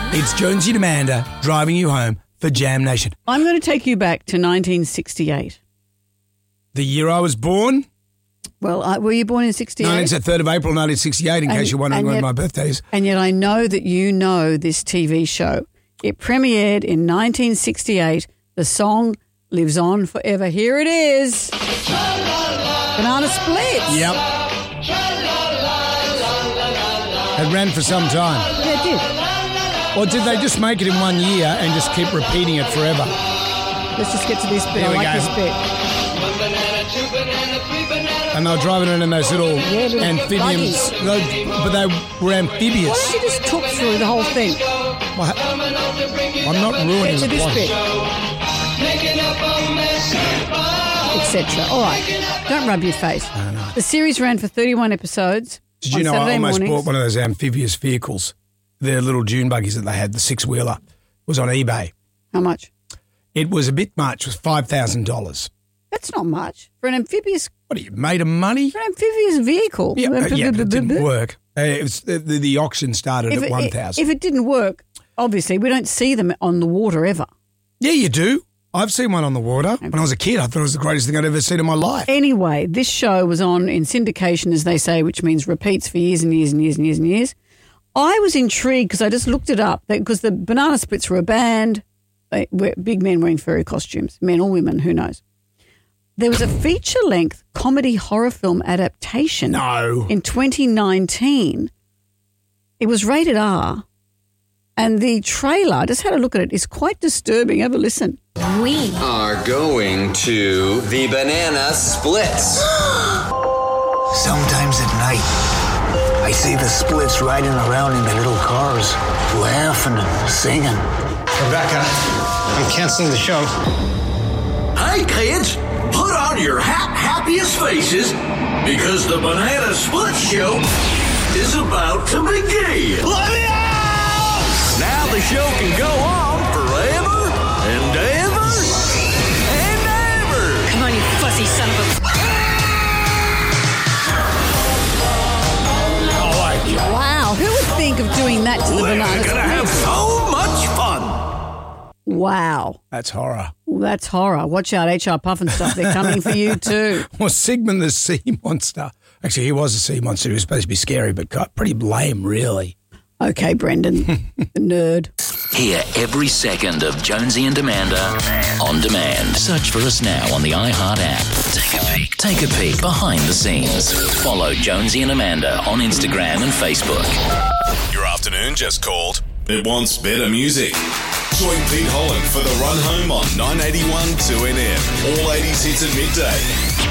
It's Jonesy and Amanda driving you home for Jam Nation. I'm going to take you back to 1968. The year I was born? Well, were you born in 68? No, it's the 3rd of April 1968, in case you're wondering when my birthday is. And yet I know that you know this TV show. It premiered in 1968. The song lives on forever. Here it is. Banana Splits. Yep. It ran for some time. Yeah, it did. Or did they just make it in 1 year and just keep repeating it forever? Let's just get to this bit. Here I we like go. this bit. And they were driving it in those little little amphibians. But they were amphibious. Why don't you just talk through the whole thing? Well, I'm not ruining Get to the this plot. bit. Etc. All right. Don't rub your face. No. The series ran for 31 episodes. Did you on know Saturday I almost mornings. bought one of those amphibious vehicles? Their little dune buggies that they had, the 6-wheeler, was on eBay. How much? It was a bit much. It was $5,000. That's not much. For an amphibious What are you, made of money? vehicle. Yeah, but it didn't work. It was, the auction started If at $1,000. If it didn't work, obviously we don't see them on the water ever. Yeah, you do. I've seen one on the water. When I was a kid, I thought it was the greatest thing I'd ever seen in my life. Anyway, this show was on in syndication, as they say, which means repeats for years and years and years and years and years. I was intrigued because I just looked it up because the Banana Splits were a band. They were big men wearing furry costumes, men or women, who knows. There was a feature-length comedy horror film adaptation in 2019. It was rated R, and the trailer, I just had a look at it, is quite disturbing. Have a listen. We are going to the Banana Splits. Sometimes at night, I see the Splits riding around in their little cars, laughing and singing. Rebecca, I'm canceling the show. Hey, kids, put on your happiest faces because the Banana Split Show is about to begin. Let me out! Now the show can go on forever and ever and ever. Come on, you fuzzy son of a... Wow, who would think of doing that to the We're Banana gonna have Splits? so much fun. Wow. That's horror. That's horror. Watch out, HR Puff and stuff. They're coming for you too. Well, Sigmund the Sea Monster. Actually, he was a sea monster. He was supposed to be scary, but pretty lame, really. Okay, Brendan, the nerd. Hear every second of Jonesy and Amanda on demand. Search for us now on the iHeart app. Take a peek behind the scenes. Follow Jonesy and Amanda on Instagram and Facebook. Your afternoon just called. It wants better music. Join Pete Holland for the run home on 981 2NM. All 80s hits at midday.